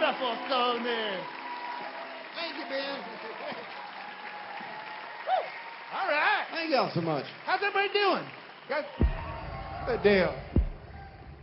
wonderful Tony. Thank you, Ben. All right. Thank y'all so much. How's everybody doing? Good deal.